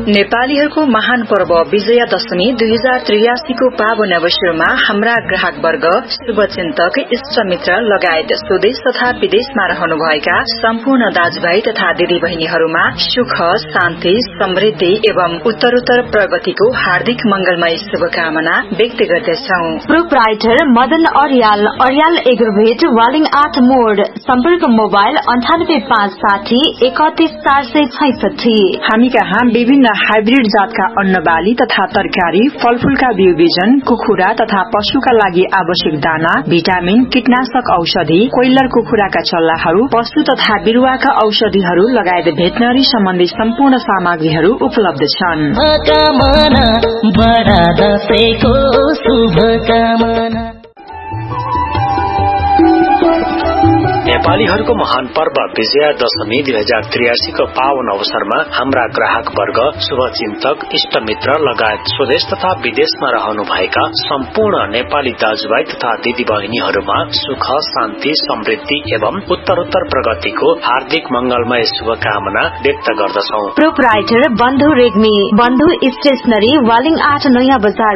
नेपालीहरूको महान पर्व विजयादशमी 2083 को पावन अवसरमा हाम्रा ग्राहक वर्ग, शुभचिन्तक, इष्टमित्र लगायत स्वदेश तथा विदेशमा रहनुभएका सम्पूर्ण दाजुभाइ तथा दिदी बहिनीहरूमा सुख, शान्ति, समृद्धि एवं उत्तरोत्तर प्रगतिको हार्दिक मंगलमय शुभकामना व्यक्त गर्दछौं। प्रोप्राइटर मदन अर्याल एग्रोभेट वालिङ 8 मोड। सम्पर्क मोबाइल 98560 31466। हामी कहाँ विभिन्न हाइब्रिड जातका अन्नबाली तथा तरकारी, फलफूलका बिउ बिजन, कुखुरा तथा पशुका लागि आवश्यक दाना, भिटामिन, कीटनाशक औषधि, कोइलर कुखुराका चल्लाहरू, पशु तथा बिरुवाका औषधिहरू लगायत भेटनरी सम्बन्धी सम्पूर्ण सामग्रीहरू उपलब्ध छन्। नेपालीहरूको महान पर्व विजयादशमी 2083 को पावन अवसरमा हाम्रा ग्राहक वर्ग, शुभचिन्तक, इष्टमित्र लगायत स्वदेश तथा विदेशमा रहनुभएका सम्पूर्ण नेपाली दाजुभाइ तथा दिदी बहिनीहरूमा सुख, शान्ति, समृद्धि एवं उत्तरोत्तर प्रगतिको हार्दिक मंगलमय शुभकामना व्यक्त गर्दछौं। प्रोप्राइटर बन्धु रेग्मी, बन्धु स्टेशनरी, वालिङ 8 नयाँ बजार